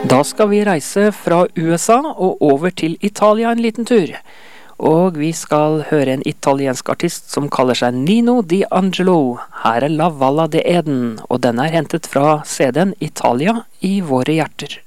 Da skal vi reise fra USA og over til Italia en liten tur. Og vi skal høre en italiensk artist som kaller seg Nino D'Angelo. Her er La Valla de Eden, og den er hentet fra CD-en Italia i våre hjerter.